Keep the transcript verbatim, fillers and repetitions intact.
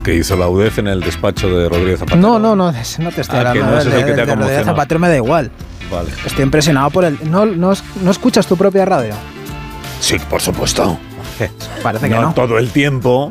que hizo la U D E F en el despacho de Rodríguez Zapatero. No, no, no, no te estoy Ah, hablando. que no es de, eso que te de, ha de Rodríguez conmocionado. Zapatero me da igual. Vale. Estoy impresionado por el... ¿No, no, no escuchas tu propia radio? Sí, por supuesto. Parece que no no. todo el tiempo.